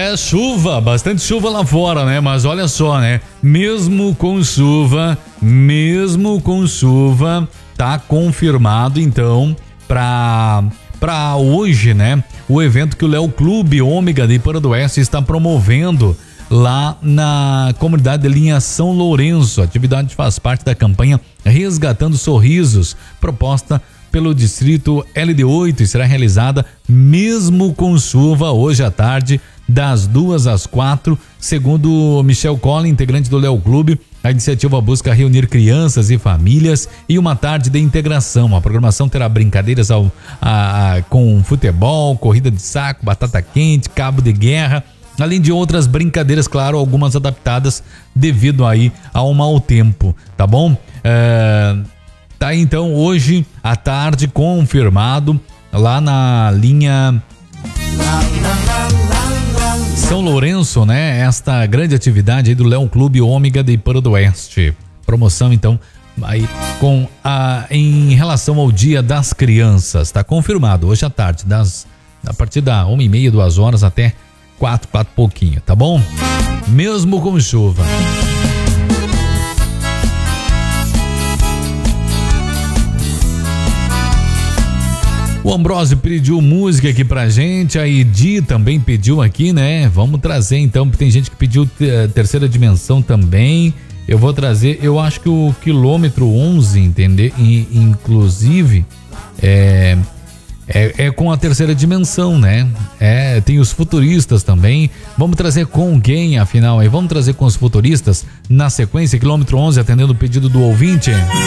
Chuva, bastante chuva lá fora, né? Mas olha só, né? Mesmo com chuva, tá confirmado então pra hoje, né? O evento que o Léo Clube Ômega de Ipara do Oeste está promovendo lá na comunidade de linha São Lourenço. A atividade faz parte da campanha Resgatando Sorrisos, proposta pelo distrito LD8 e será realizada mesmo com chuva hoje à tarde, das 2 às 4, segundo Michel Collin, integrante do Léo Clube. A iniciativa busca reunir crianças e famílias e uma tarde de integração. A programação terá brincadeiras com futebol, corrida de saco, batata quente, cabo de guerra, além de outras brincadeiras, claro, algumas adaptadas devido aí ao mau tempo, tá bom? Tá, então, hoje à tarde, confirmado, lá na linha São Lourenço, né? Esta grande atividade aí do Léo Clube Ômega de Ipara do Oeste. Promoção, então, aí em relação ao Dia das Crianças. Tá confirmado, hoje à tarde, a partir da 1h30, 2 horas até 4 pouquinho, tá bom? Mesmo com chuva. O Ambrósio pediu música aqui pra gente, a Edi também pediu aqui, né? Vamos trazer então, tem gente que pediu Terceira Dimensão também. Eu vou trazer, eu acho que o quilômetro 11, entender? Inclusive, é com a Terceira Dimensão, né? Tem os Futuristas também. Vamos trazer com quem, afinal? Aí vamos trazer com os Futuristas na sequência, quilômetro 11, atendendo o pedido do ouvinte.